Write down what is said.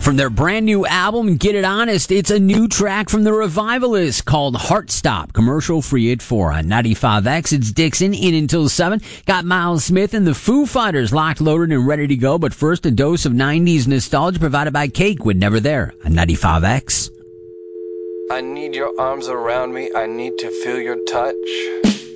From their brand new album, Get It Honest, it's a new track from the Revivalists called Heart Stop, commercial free at 4 on 95X. It's Dixon in until 7. Got Miles Smith and the Foo Fighters locked, loaded, and ready to go. But first, a dose of 90s nostalgia provided by Cake with Never There on 95X. I need your arms around me. I need to feel your touch.